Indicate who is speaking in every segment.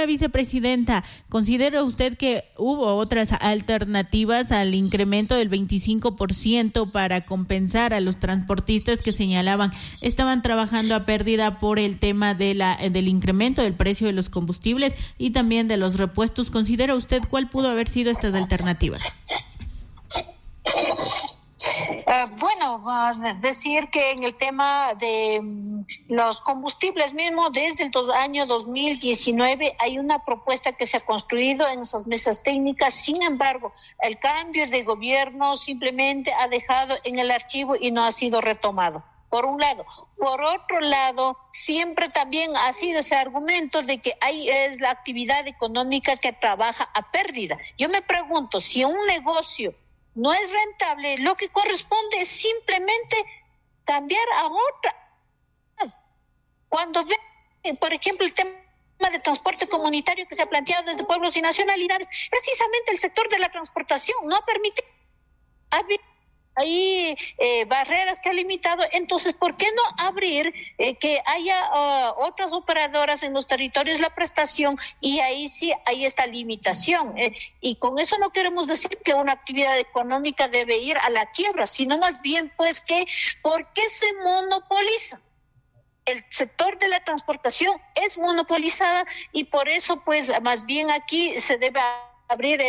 Speaker 1: vicepresidenta, ¿considera usted que hubo otras alternativas al incremento del 25% para compensar a los transportistas que señalaban estaban trabajando a pérdida por el tema del incremento del precio de los combustibles y también de los repuestos? ¿Considera usted cuál pudo haber sido estas alternativas?
Speaker 2: Decir que en el tema de los combustibles mismo, desde el año 2019 hay una propuesta que se ha construido en esas mesas técnicas. Sin embargo, el cambio de gobierno simplemente ha dejado en el archivo y no ha sido retomado. Por un lado. Por otro lado, siempre también ha sido ese argumento de que es la actividad económica que trabaja a pérdida. Yo me pregunto, si un negocio no es rentable, lo que corresponde es simplemente cambiar a otra. Cuando ven, por ejemplo, el tema de transporte comunitario que se ha planteado desde pueblos y nacionalidades, precisamente el sector de la transportación no ha permitido. Hay barreras que ha limitado, entonces, ¿por qué no abrir que haya otras operadoras en los territorios la prestación? Y ahí sí hay esta limitación. Y con eso no queremos decir que una actividad económica debe ir a la quiebra, sino más bien, pues, ¿por qué se monopoliza? El sector de la transportación es monopolizada y por eso, pues, más bien aquí se debe abrir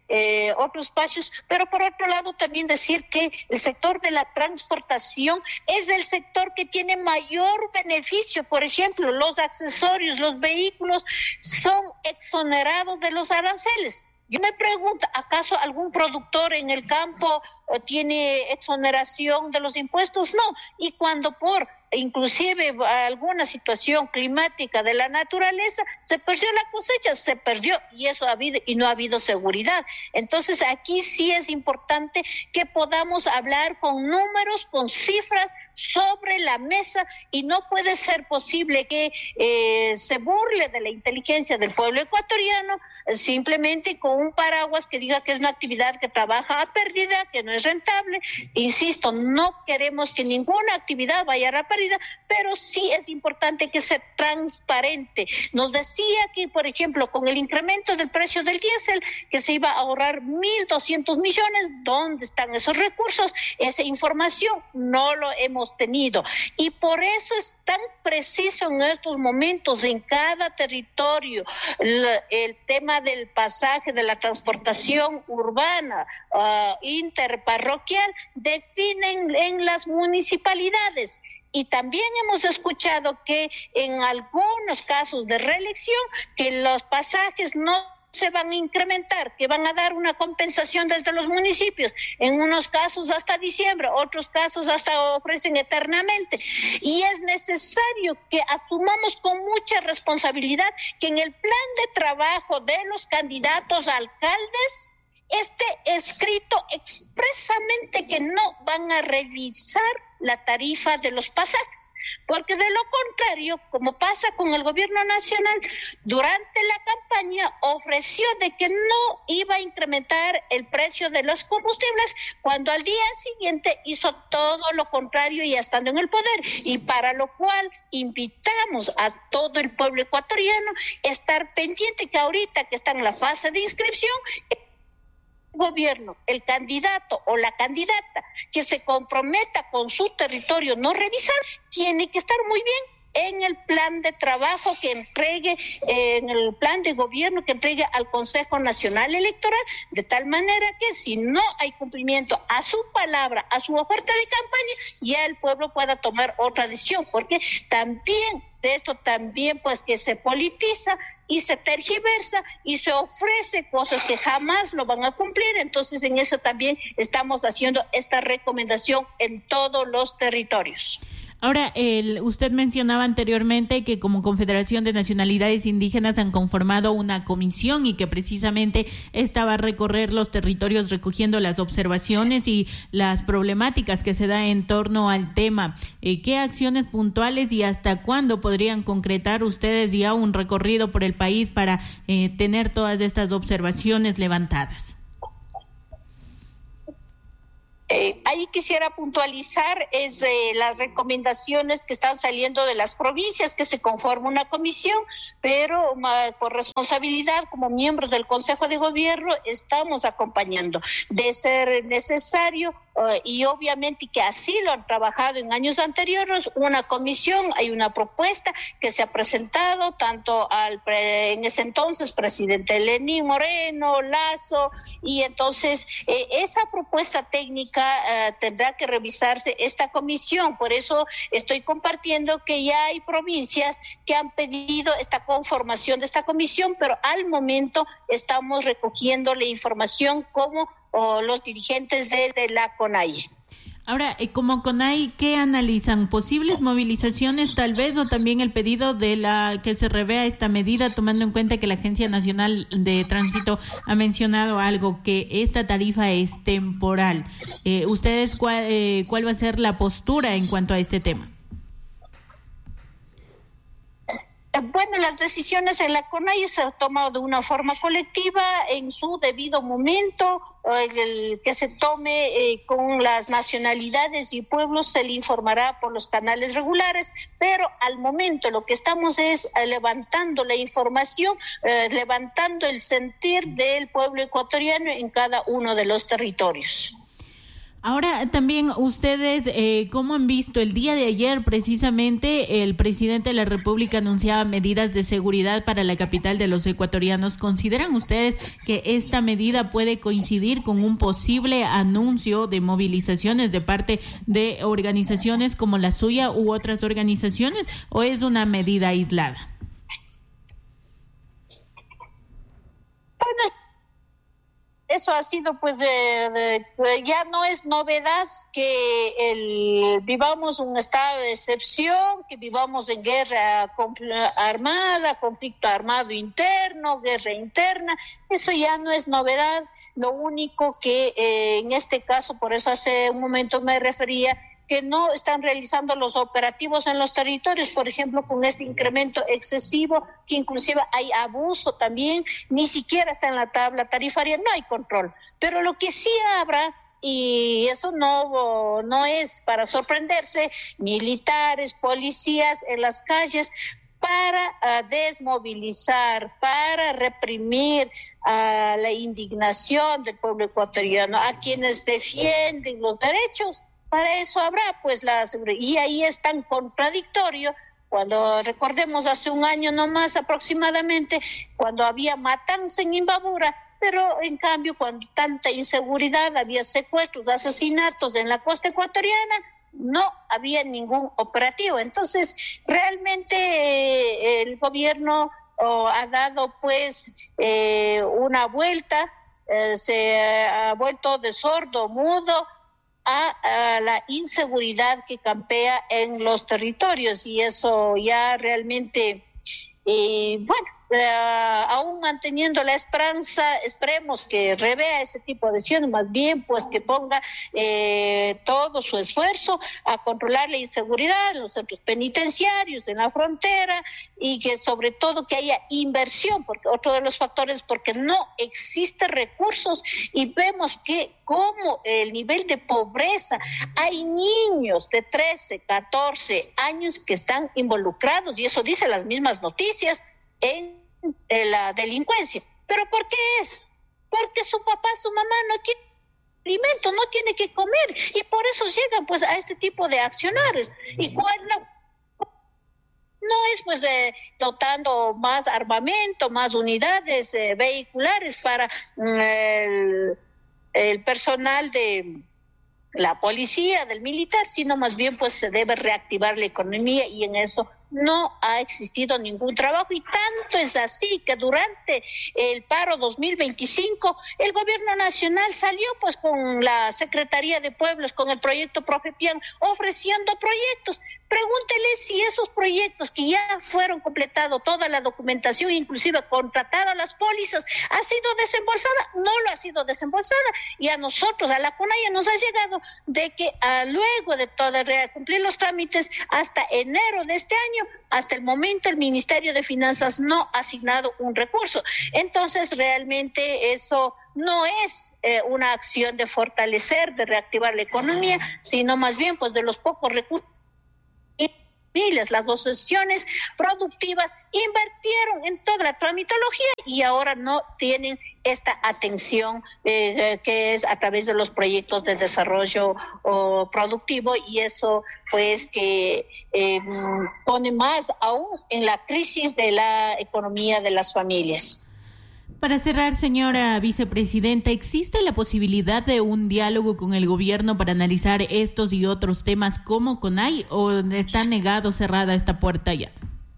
Speaker 2: otros espacios, pero por otro lado también decir que el sector de la transportación es el sector que tiene mayor beneficio. Por ejemplo, los accesorios, los vehículos son exonerados de los aranceles. Yo me pregunto, ¿acaso algún productor en el campo tiene exoneración de los impuestos? No, y cuando por inclusive alguna situación climática de la naturaleza, se perdió la cosecha, se perdió, y eso ha habido, y no ha habido seguridad. Entonces aquí sí es importante que podamos hablar con números, con cifras sobre la mesa, y no puede ser posible que se burle de la inteligencia del pueblo ecuatoriano simplemente con un paraguas que diga que es una actividad que trabaja a pérdida, que no es rentable. Insisto, no queremos que ninguna actividad vaya a pérdida, pero sí es importante que sea transparente. Nos decía que, por ejemplo, con el incremento del precio del diésel, que se iba a ahorrar 1.200 millones. ¿Dónde están esos recursos? Esa información no lo hemos tenido. Y por eso es tan preciso en estos momentos en cada territorio el tema del pasaje de la transportación urbana, interparroquial, definen en las municipalidades. Y también hemos escuchado que en algunos casos de reelección, que los pasajes no se van a incrementar, que van a dar una compensación desde los municipios, en unos casos hasta diciembre, otros casos hasta ofrecen eternamente. Y es necesario que asumamos con mucha responsabilidad que en el plan de trabajo de los candidatos a alcaldes esté escrito expresamente que no van a revisar la tarifa de los pasajes, porque de lo contrario, como pasa con el gobierno nacional, durante la campaña ofreció de que no iba a incrementar el precio de los combustibles, cuando al día siguiente hizo todo lo contrario y estando en el poder, y para lo cual invitamos a todo el pueblo ecuatoriano a estar pendiente que ahorita que está en la fase de inscripción, gobierno, el candidato o la candidata que se comprometa con su territorio no revisar, tiene que estar muy bien en el plan de trabajo que entregue, en el plan de gobierno que entregue al Consejo Nacional Electoral, de tal manera que si no hay cumplimiento a su palabra, a su oferta de campaña, ya el pueblo pueda tomar otra decisión, porque también de esto también pues que se politiza y se tergiversa y se ofrece cosas que jamás lo van a cumplir. Entonces en eso también estamos haciendo esta recomendación en todos los territorios.
Speaker 1: Ahora, usted mencionaba anteriormente que como Confederación de Nacionalidades Indígenas han conformado una comisión y que precisamente esta va a recorrer los territorios recogiendo las observaciones y las problemáticas que se da en torno al tema. ¿Qué acciones puntuales y hasta cuándo podrían concretar ustedes ya un recorrido por el país para tener todas estas observaciones levantadas?
Speaker 2: Ahí quisiera puntualizar las recomendaciones que están saliendo de las provincias, que se conforma una comisión, pero por responsabilidad como miembros del Consejo de Gobierno estamos acompañando. De ser necesario, y obviamente que así lo han trabajado en años anteriores, una comisión, hay una propuesta que se ha presentado tanto en ese entonces presidente Lenín Moreno, Lazo, y entonces esa propuesta técnica tendrá que revisarse esta comisión. Por eso estoy compartiendo que ya hay provincias que han pedido esta conformación de esta comisión, pero al momento estamos recogiendo la información como los dirigentes de la CONAIE.
Speaker 1: Ahora, como CONAIE, ¿qué analizan? ¿Posibles movilizaciones tal vez o también el pedido de que se revea esta medida, tomando en cuenta que la Agencia Nacional de Tránsito ha mencionado algo, que esta tarifa es temporal? ¿Ustedes cuál va a ser la postura en cuanto a este tema?
Speaker 2: Bueno, las decisiones en la CONAIE se han tomado de una forma colectiva en su debido momento. El que se tome con las nacionalidades y pueblos se le informará por los canales regulares, pero al momento lo que estamos es levantando la información, levantando el sentir del pueblo ecuatoriano en cada uno de los territorios.
Speaker 1: Ahora también ustedes, ¿cómo han visto? El día de ayer precisamente el presidente de la República anunciaba medidas de seguridad para la capital de los ecuatorianos. ¿Consideran ustedes que esta medida puede coincidir con un posible anuncio de movilizaciones de parte de organizaciones como la suya u otras organizaciones, o es una medida aislada?
Speaker 2: Eso ha sido, pues, ya no es novedad que vivamos un estado de excepción, que vivamos en guerra armada, conflicto armado interno, guerra interna. Eso ya no es novedad. Lo único que en este caso, por eso hace un momento me refería, que no están realizando los operativos en los territorios, por ejemplo, con este incremento excesivo, que inclusive hay abuso también, ni siquiera está en la tabla tarifaria, no hay control. Pero lo que sí habrá, y eso no es para sorprenderse, militares, policías en las calles, para desmovilizar, para reprimir la indignación del pueblo ecuatoriano, a quienes defienden los derechos. Para eso habrá, pues, y ahí es tan contradictorio cuando recordemos hace un año nomás aproximadamente, cuando había matanza en Imbabura, pero en cambio cuando tanta inseguridad, había secuestros, asesinatos en la costa ecuatoriana, no había ningún operativo. Entonces, realmente el gobierno ha dado, pues, una vuelta, se ha vuelto de sordo, mudo, a la inseguridad que campea en los territorios, y eso ya realmente, aún manteniendo la esperanza, esperemos que revea ese tipo de acciones, más bien pues que ponga todo su esfuerzo a controlar la inseguridad en los centros penitenciarios, en la frontera, y que sobre todo que haya inversión, porque otro de los factores, porque no existen recursos, y vemos que como el nivel de pobreza, hay niños de 13, 14 años que están involucrados, y eso dicen las mismas noticias, en la delincuencia. ¿Pero por qué es? Porque su papá, su mamá no tiene alimento, no tiene que comer, y por eso llegan, pues, a este tipo de accionarios. ¿Y cuál no es, pues, dotando más armamento, más unidades vehiculares para el personal de la policía, del militar, sino más bien, pues, se debe reactivar la economía, y en eso no ha existido ningún trabajo, y tanto es así que durante el paro 2025 el gobierno nacional salió, pues, con la Secretaría de Pueblos, con el proyecto Profepian, ofreciendo proyectos. Pregúntele si esos proyectos que ya fueron completados, toda la documentación, inclusive contratada las pólizas, ha sido desembolsada. No lo ha sido desembolsada, y a nosotros, a la CONAIE, nos ha llegado de que luego de cumplir los trámites hasta enero de este año, hasta el momento el Ministerio de Finanzas no ha asignado un recurso. Entonces, realmente eso no es una acción de fortalecer, de reactivar la economía, sino más bien pues de los pocos recursos. Las asociaciones productivas invirtieron en toda la tramitología y ahora no tienen esta atención que es a través de los proyectos de desarrollo productivo, y eso pues que pone más aún en la crisis de la economía de las familias.
Speaker 1: Para cerrar, señora vicepresidenta, ¿existe la posibilidad de un diálogo con el gobierno para analizar estos y otros temas como CONAI, o está negado, cerrada esta puerta ya?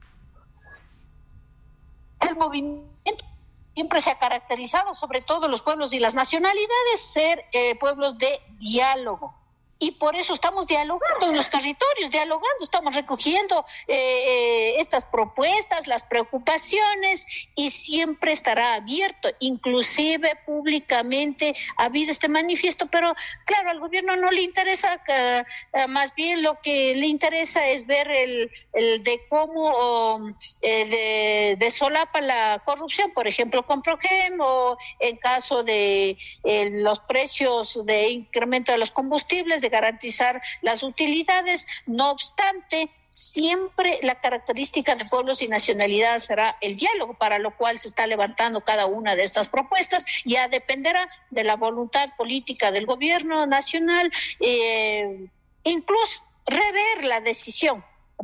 Speaker 2: El movimiento siempre se ha caracterizado, sobre todo los pueblos y las nacionalidades, ser pueblos de diálogo. Y por eso estamos dialogando en los territorios, estamos recogiendo estas propuestas, las preocupaciones, y siempre estará abierto, inclusive públicamente ha habido este manifiesto, pero claro, al gobierno no le interesa, más bien lo que le interesa es ver el de cómo desolapa la corrupción, por ejemplo con Progem, o en caso de los precios de incremento de los combustibles, de garantizar las utilidades. No obstante, siempre la característica de pueblos y nacionalidades será el diálogo, para lo cual se está levantando cada una de estas propuestas. Ya dependerá de la voluntad política del gobierno nacional, incluso rever la decisión,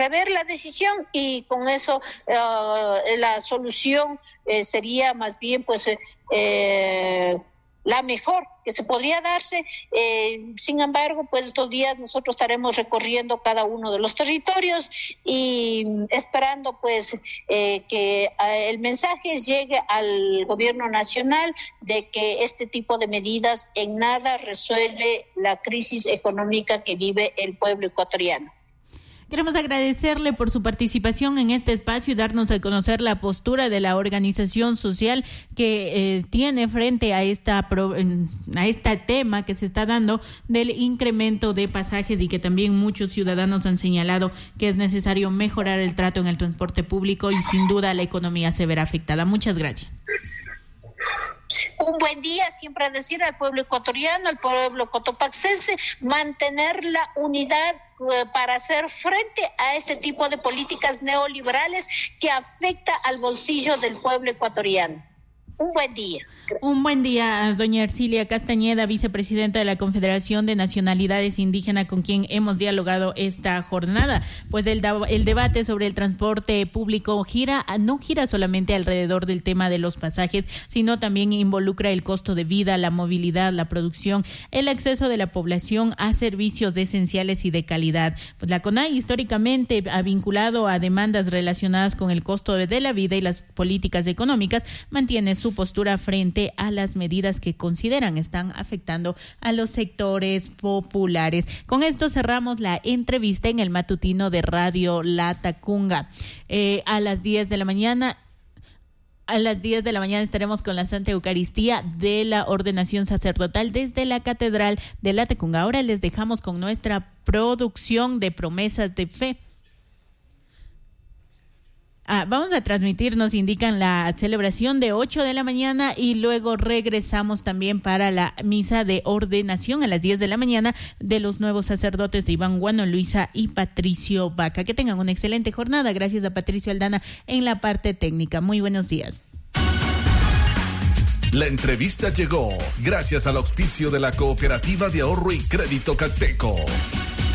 Speaker 2: y con eso la solución sería más bien pues la mejor que se podría darse. Sin embargo, pues estos días nosotros estaremos recorriendo cada uno de los territorios y esperando pues que el mensaje llegue al gobierno nacional de que este tipo de medidas en nada resuelve la crisis económica que vive el pueblo ecuatoriano.
Speaker 1: Queremos agradecerle por su participación en este espacio y darnos a conocer la postura de la organización social que tiene frente a este tema que se está dando del incremento de pasajes, y que también muchos ciudadanos han señalado que es necesario mejorar el trato en el transporte público, y sin duda la economía se verá afectada. Muchas gracias.
Speaker 2: Un buen día, siempre decir al pueblo ecuatoriano, al pueblo cotopaxense, mantener la unidad para hacer frente a este tipo de políticas neoliberales que afecta al bolsillo del pueblo ecuatoriano. Un buen día.
Speaker 1: Un buen día, doña Ercilia Castañeda, vicepresidenta de la Confederación de Nacionalidades Indígenas, con quien hemos dialogado esta jornada. Pues el debate sobre el transporte público no gira solamente alrededor del tema de los pasajes, sino también involucra el costo de vida, la movilidad, la producción, el acceso de la población a servicios esenciales y de calidad. Pues la CONAI históricamente ha vinculado a demandas relacionadas con el costo de la vida, y las políticas económicas mantiene su postura frente a las medidas que consideran están afectando a los sectores populares. Con esto cerramos la entrevista en el matutino de Radio Latacunga. A las 10 de la mañana estaremos con la Santa Eucaristía de la ordenación sacerdotal desde la Catedral de Latacunga. Ahora les dejamos con nuestra producción de Promesas de Fe. Vamos a transmitir, nos indican, la celebración de 8 de la mañana, y luego regresamos también para la misa de ordenación a las 10 de la mañana de los nuevos sacerdotes de Iván Guano, Luisa y Patricio Vaca. Que tengan una excelente jornada. Gracias a Patricio Aldana en la parte técnica. Muy buenos días.
Speaker 3: La entrevista llegó gracias al auspicio de la Cooperativa de Ahorro y Crédito Calpeco.